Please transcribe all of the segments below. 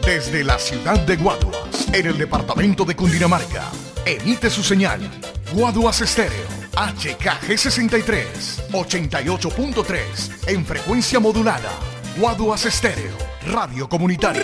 Desde la ciudad de Guaduas, en el departamento de Cundinamarca, emite su señal Guaduas Estéreo, HKG63, 88.3, en frecuencia modulada. Guaduas Estéreo, radio comunitaria.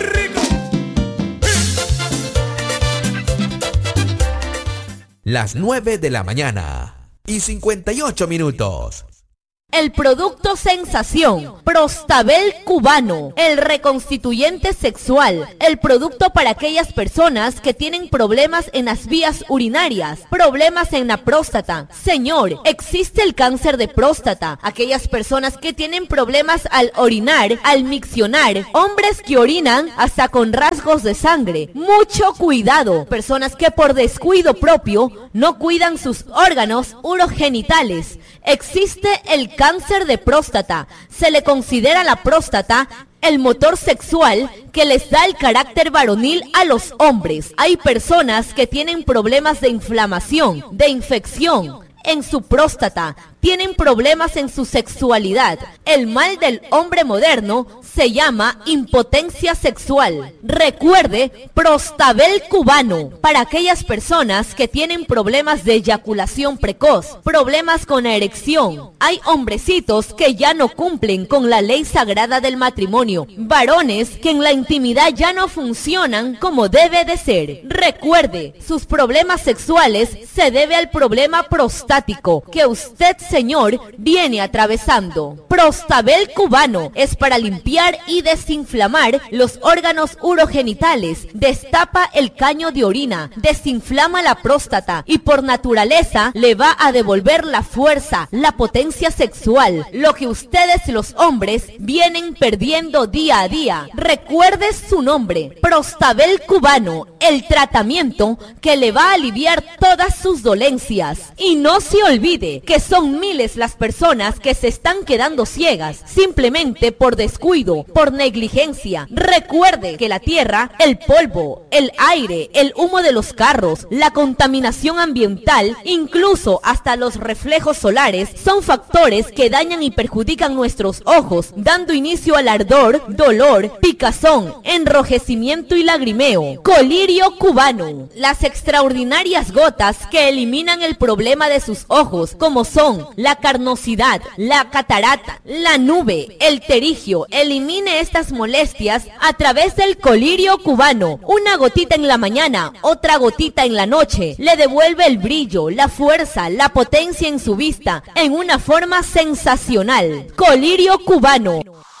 Las 9 de la mañana y 58 minutos. El producto sensación, Prostabel cubano, el reconstituyente sexual, el producto para aquellas personas que tienen problemas en las vías urinarias, problemas en la próstata. Señor, existe el cáncer de próstata, aquellas personas que tienen problemas al orinar, al miccionar, hombres que orinan hasta con rasgos de sangre. Mucho cuidado, personas que por descuido propio no cuidan sus órganos urogenitales. Existe el cáncer de próstata. Se le considera la próstata el motor sexual que les da el carácter varonil a los hombres. Hay personas que tienen problemas de inflamación, de infección en su próstata, tienen problemas en su sexualidad. El mal del hombre moderno se llama impotencia sexual. Recuerde, Prostabel cubano, para aquellas personas que tienen problemas de eyaculación precoz, problemas con la erección. Hay hombrecitos que ya no cumplen con la ley sagrada del matrimonio, varones que en la intimidad ya no funcionan como debe de ser. Recuerde, sus problemas sexuales se debe al problema prostático que usted, señor, viene atravesando. Prostabel cubano es para limpiar y desinflamar los órganos urogenitales, destapa el caño de orina, desinflama la próstata y por naturaleza le va a devolver la fuerza, la potencia sexual, lo que ustedes los hombres vienen perdiendo día a día. Recuerde su nombre, Prostabel cubano, el tratamiento que le va a aliviar todas sus dolencias. Y no se olvide que son miles las personas que se están quedando ciegas simplemente por descuido, por negligencia. Recuerde que la tierra, el polvo, el aire, el humo de los carros, la contaminación ambiental, incluso hasta los reflejos solares, son factores que dañan y perjudican nuestros ojos, dando inicio al ardor, dolor, picazón, enrojecimiento y lagrimeo. Colirio cubano, las extraordinarias gotas que eliminan el problema de sus ojos, como son la carnosidad, la catarata, la nube, el terigio. Elimine estas molestias a través del colirio cubano. Una gotita en la mañana, otra gotita en la noche. Le devuelve el brillo, la fuerza, la potencia en su vista, en una forma sensacional. Colirio cubano.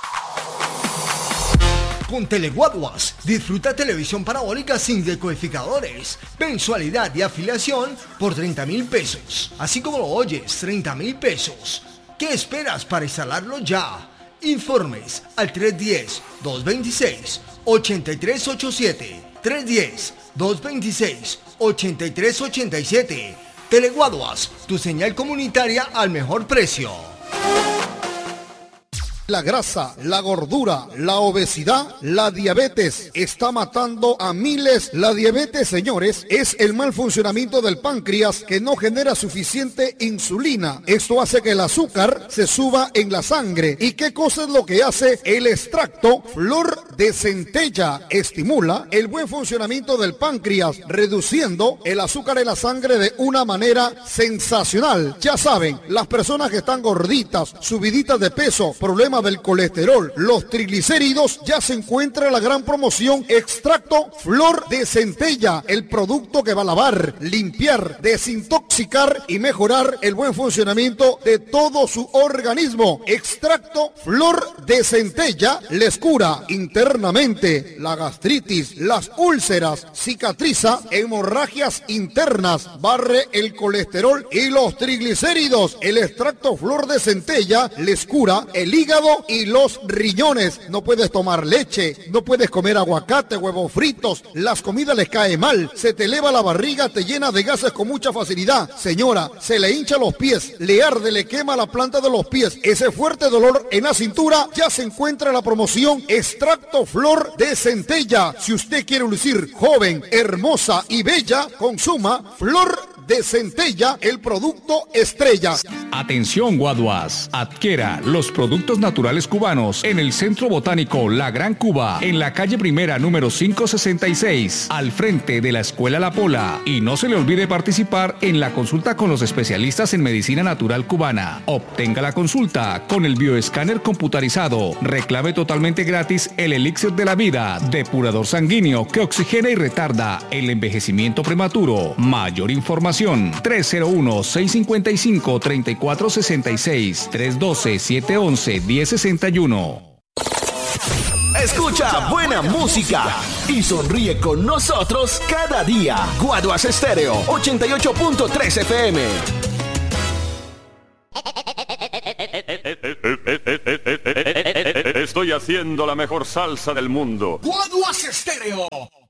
Con Teleguaduas, disfruta televisión parabólica sin decodificadores, mensualidad y afiliación por 30,000 pesos. Así como lo oyes, 30,000 pesos. ¿Qué esperas para instalarlo ya? Informes al 310-226-8387. 310-226-8387. Teleguaduas, tu señal comunitaria al mejor precio. La grasa, la gordura, la obesidad, la diabetes está matando a miles. La diabetes, señores, es el mal funcionamiento del páncreas que no genera suficiente insulina. Esto hace que el azúcar se suba en la sangre. ¿Y qué cosa es lo que hace el extracto flor de centella? Estimula el buen funcionamiento del páncreas, reduciendo el azúcar en la sangre de una manera sensacional. Ya saben, las personas que están gorditas, subiditas de peso, problemas del colesterol, los triglicéridos, ya se encuentra la gran promoción extracto flor de centella, el producto que va a lavar, limpiar, desintoxicar y mejorar el buen funcionamiento de todo su organismo. Extracto flor de centella les cura internamente la gastritis, las úlceras, cicatriza hemorragias internas, barre el colesterol y los triglicéridos. El extracto flor de centella les cura el hígado y los riñones. No puedes tomar leche, no puedes comer aguacate, huevos fritos, las comidas les cae mal, se te eleva la barriga, te llena de gases con mucha facilidad. Señora, se le hincha los pies, le arde, le quema la planta de los pies, ese fuerte dolor en la cintura, ya se encuentra la promoción extracto flor de centella. Si usted quiere lucir joven, hermosa y bella, consuma flor De Centella, el producto estrella. Atención Guaduas, adquiera los productos naturales cubanos en el Centro Botánico La Gran Cuba, en la calle Primera número 566, al frente de la Escuela La Pola. Y no se le olvide participar en la consulta con los especialistas en medicina natural cubana. Obtenga la consulta con el bioescáner computarizado. Reclame totalmente gratis el elixir de la vida, depurador sanguíneo que oxigena y retarda el envejecimiento prematuro. Mayor información 301-655-3466, 312-711-1061. Escucha buena música y sonríe con nosotros cada día. Guaduas Estéreo 88.3 FM. Estoy haciendo la mejor salsa del mundo. Guaduas Estéreo.